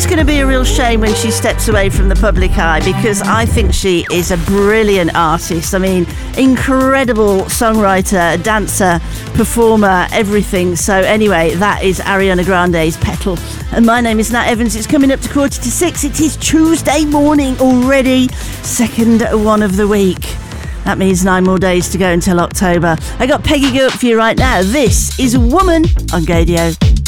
going to be a real shame when she steps away from the public eye, because I think she is a brilliant artist. I mean, incredible songwriter, dancer, performer, everything. So anyway, that is Ariana Grande's Petal. And my name is Nat Evans. It's coming up to 5:45. It is Tuesday morning already, second one of the week. That means 9 more days to go until October. I got Peggy Gilk for you right now. This is Woman on Gaydio.